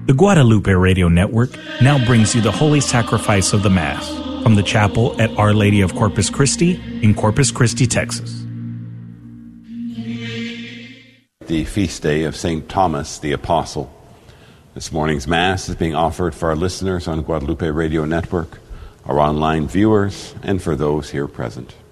The Guadalupe Radio Network now brings you the Holy Sacrifice of the Mass from the chapel at Our Lady of Corpus Christi in Corpus Christi, Texas. The feast day of St. Thomas the Apostle. This morning's Mass is being offered for our listeners on Guadalupe Radio Network, our online viewers, and for those here present.